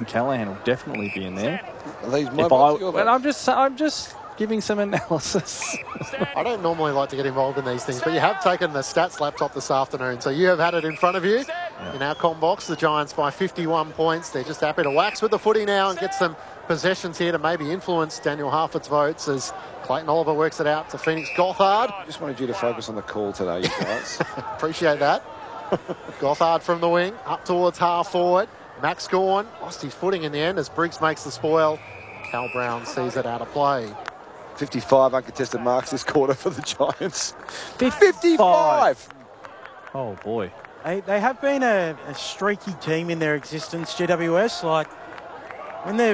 Hayden Callahan will definitely be in there. I'm just giving some analysis. I don't normally like to get involved in these things, but you have taken the stats laptop this afternoon, so you have had it in front of you. In our com box, the Giants by 51 points. They're just happy to wax with the footy now and get some possessions here to maybe influence Daniel Harford's votes as Clayton Oliver works it out to Phoenix Gothard. Just wanted you to focus on the call today, you guys. Appreciate that. Gothard from the wing, up towards half forward. Max Gawn lost his footing in the end as Briggs makes the spoil. Cal Brown sees it out of play. 55 uncontested marks this quarter for the Giants. 55! Oh, boy. They have been a streaky team in their existence, GWS. Like, when they're